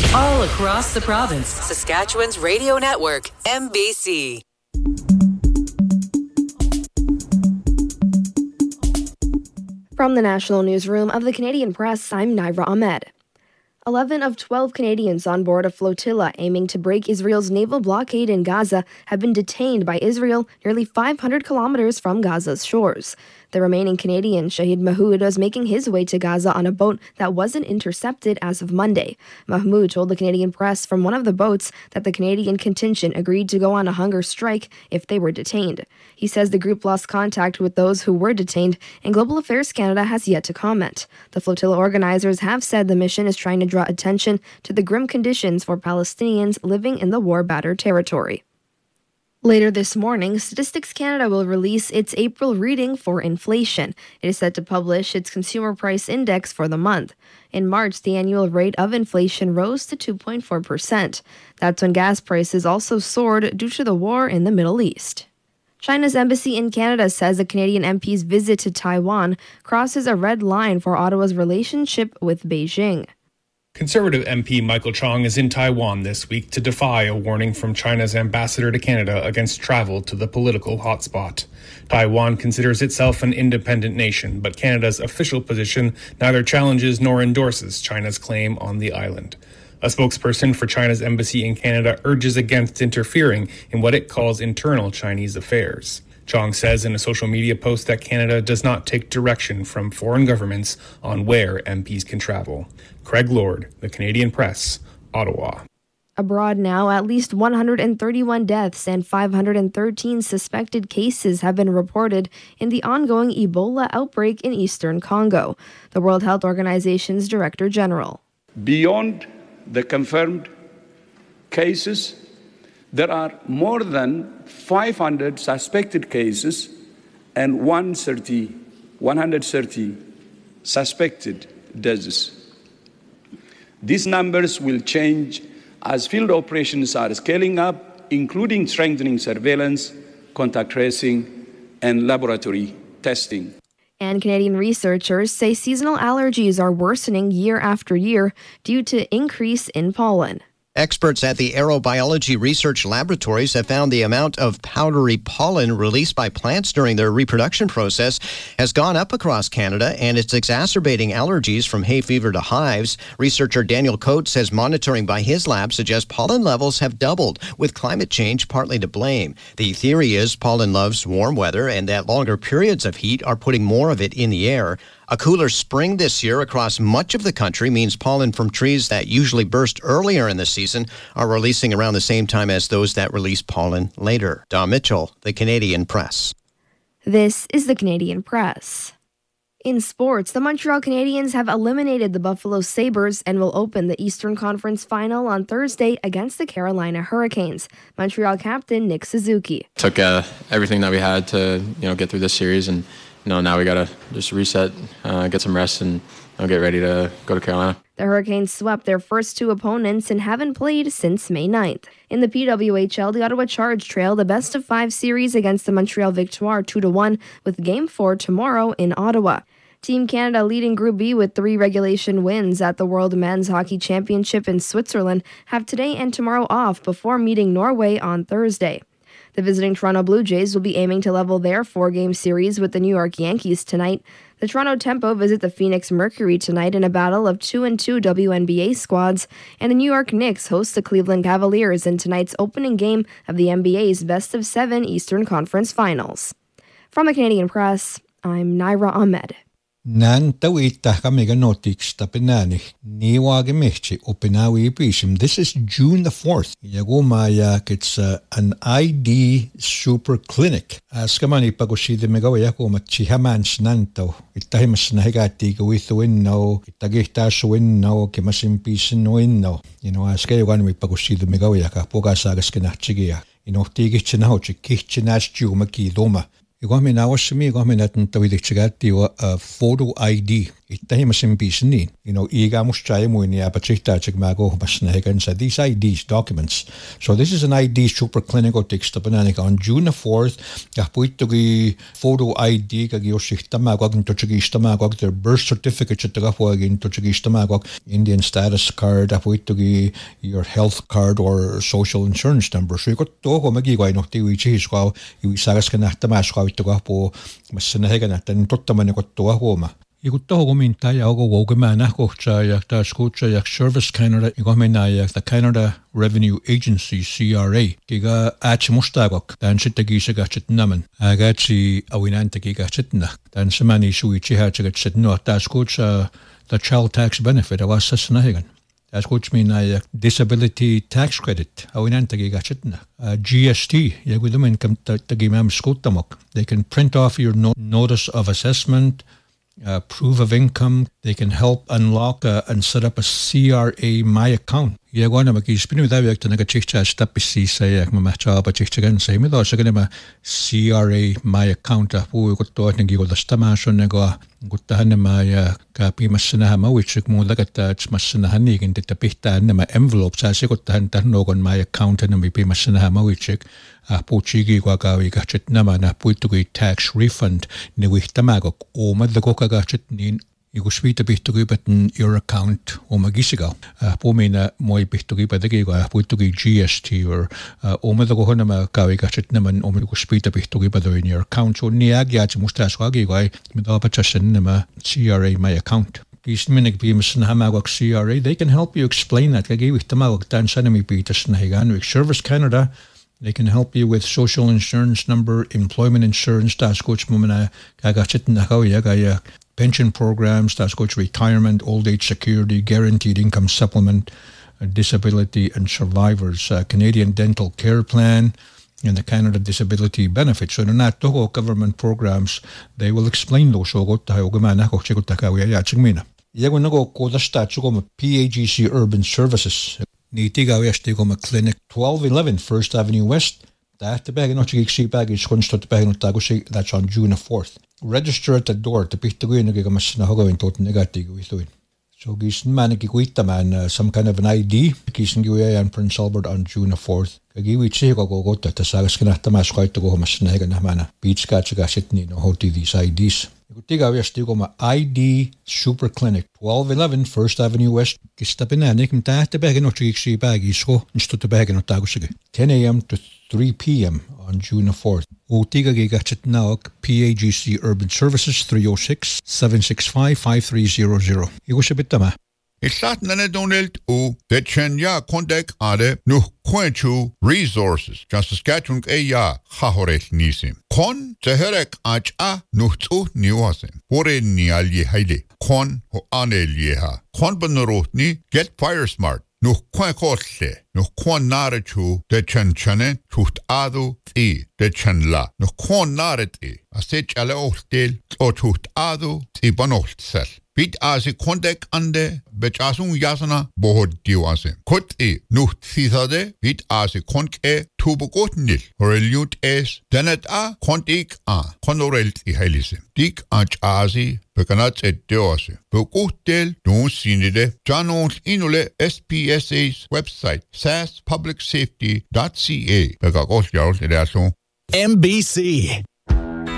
All across the province. Saskatchewan's radio network, MBC. From the National Newsroom of the Canadian Press, I'm Naira Ahmed. 11 of 12 Canadians on board a flotilla aiming to break Israel's naval blockade in Gaza have been detained by Israel nearly 500 kilometers from Gaza's shores. The remaining Canadian, Shahid Mahmoud, was making his way to Gaza on a boat that wasn't intercepted as of Monday. Mahmoud told the Canadian Press from one of the boats that the Canadian contingent agreed to go on a hunger strike if they were detained. He says the group lost contact with those who were detained, and Global Affairs Canada has yet to comment. The flotilla organizers have said the mission is trying to draw attention to the grim conditions for Palestinians living in the war-battered territory. Later this morning, Statistics Canada will release its April reading for inflation. It is set to publish its consumer price index for the month. In March, the annual rate of inflation rose to 2.4%. That's when gas prices also soared due to the war in the Middle East. China's embassy in Canada says the Canadian MP's visit to Taiwan crosses a red line for Ottawa's relationship with Beijing. Conservative MP Michael Chong is in Taiwan this week to defy a warning from China's ambassador to Canada against travel to the political hotspot. Taiwan considers itself an independent nation, but Canada's official position neither challenges nor endorses China's claim on the island. A spokesperson for China's embassy in Canada urges against interfering in what it calls internal Chinese affairs. Chong says in a social media post that Canada does not take direction from foreign governments on where MPs can travel. Craig Lord, The Canadian Press, Ottawa. Abroad now, at least 131 deaths and 513 suspected cases have been reported in the ongoing Ebola outbreak in eastern Congo. The World Health Organization's Director General. Beyond the confirmed cases, there are more than 500 suspected cases and 130 suspected deaths. These numbers will change as field operations are scaling up, including strengthening surveillance, contact tracing, and laboratory testing. And Canadian researchers say seasonal allergies are worsening year after year due to increase in pollen. Experts at the Aerobiology Research Laboratories have found the amount of powdery pollen released by plants during their reproduction process has gone up across Canada, and it's exacerbating allergies from hay fever to hives. Researcher Daniel Coates says monitoring by his lab suggests pollen levels have doubled, with climate change partly to blame. The theory is pollen loves warm weather and that longer periods of heat are putting more of it in the air. A cooler spring this year across much of the country means pollen from trees that usually burst earlier in the season are releasing around the same time as those that release pollen later. Don Mitchell, The Canadian Press. This is The Canadian Press. In sports, the Montreal Canadiens have eliminated the Buffalo Sabres and will open the Eastern Conference Final on Thursday against the Carolina Hurricanes. Montreal captain Nick Suzuki. Took everything that we had to get through this series, and now we got to just reset, get some rest, and get ready to go to Carolina. The Hurricanes swept their first two opponents and haven't played since May 9th. In the PWHL, the Ottawa Charge trail the best-of-5 series against the Montreal Victoire 2-1 with Game 4 tomorrow in Ottawa. Team Canada leading Group B with 3 regulation wins at the World Men's Hockey Championship in Switzerland have today and tomorrow off before meeting Norway on Thursday. The visiting Toronto Blue Jays will be aiming to level their 4-game series with the New York Yankees tonight. The Toronto Tempo visit the Phoenix Mercury tonight in a battle of 2-2 WNBA squads, and the New York Knicks host the Cleveland Cavaliers in tonight's opening game of the NBA's best-of-7 Eastern Conference Finals. From the Canadian Press, I'm Naira Ahmed. Nan tawita kami ganotiks tapinani niwagi mehchi opinawi bishim. This is June the 4th. Yagomaya, it's an ID super clinic. Askamani pagoshide megawa yakoma chihamans nanto. Itahimas nahigati gawithuinno, itagihtashuinno, kimasimpisinno. Askayawan pagoshide megawa yaka pogasagas kinachigia. Tigichinauchi kichinaschumaki doma. Igomina washimi gominatan tawidichigati photo ID. ittahimasin bisinin. Iga mushchayamuini apachitachik mago masnahigan these IDs documents. So this is an ID super clinical textapaнаник on June the 4th. Kapuitugi photo ID kagioshihtamagog tochigishtamagog their birth certificate chitagafwagin tochigishtamagog Indian status card apuitugi your health card or social insurance number. So you got to magigay no tiwichi squaw you sagas kanahtamasquaw itagapo masnahigan atan tottamaniko to homa. Iguttaho gumintaya ogo wogamana kochaya ta scocha Service Canada igomena the Canada Revenue Agency CRA giga achmustagok dan sitagisa gachitnaman agachi awinantaki gachitna dan samani suichi hachagat no ta scocha the child tax benefit awas sasnahigan as coach mean disability tax credit awinantaki gachitna GST yagudumen kam tagimam scotamok they can print off your notice of assessment proof of income. They can help unlock and set up a CRA My Account. Yagwana magispinu davyak tanagachicha stapisi sayak mamacha bachichagan say me do saganema CRA My Account pu gutto ngigo dastamasho nego guttahanema kapi masna ma wichik mo lagata masna hanigin ditapihta nema envelope sa siguttahan tannogon My Account na mi pi masna ma wichik Pochigi Wagawi gachit nama na puitugi tax refund ni wihtamagok o madlagoka gachit nin iguswita bihtugi batin your account o magisigaw pomina moy bihtugi badagi puitugi GST or o madlagoka nama kawi gachit naman o iguswita bihtugi bado in your account so niag yach mustas wagi gay midapachasin nama CRA My Account. Kisminig bimasan hamagok CRA they can help you explain that kagi wihtamagok tan sanami bitas na higan Service Canada. They can help you with social insurance number, employment insurance, that's coach mumana gagachit nakawiya gaya pension programs, that's coach retirement, old age security, guaranteed income supplement, disability and survivors, Canadian dental care plan, and the Canada disability benefits. So they're not toho government programs. They will explain those. So go tayo gumana ko chego takawiya ya chingmina. Yago nago ko dasta chugo PAGC Urban Services. Nitigawiastigoma Clinic 1211 First Avenue West. That's on June 4th. Register at the door to pick the so gisin man some kind of an ID gisin and Prince Albert on June 4th. Kagiwi chigo go to sagas kanatamas quite to go masnagan beach catchgasitni no hoti these IDs. Tigawiastigoma ID Super Clinic 1211 First Avenue West. Gistapinanik mta bag no triksi bag isko insto bag no tagusige 10 a.m. to 3 p.m. on June 4th. Utiga gigachet naok PAGC Urban Services 306-765-5300. Igusabitama. Isat nanedonelt u de chenya kontek ade nu kwenchu resources. Just Saskatchewan ya hahorel nisim. Kon teherek acha nuhtu niwasim. Hore ni alye haile. Kon ho anelyeha. Kon benrotni get fire smart. Nu kwen kotle. Nu kwen narechu de chen chane chuht adu ti de chen la. Nu kwen naret e. Asech ale ochtel o chuht adu ti banocht sel. Bit asi kontek ande bech asun yasana bohod diwase. Kot e nuht thithade bit asi konk e tubukotnil. Horeliut es denet a kontik a konorelt I helise. Dik ach asi bekanat et diwase. Bekutel nun sinide janons inule SPSA's website saspublicsafety.ca. Begakos yarol edaso. MBC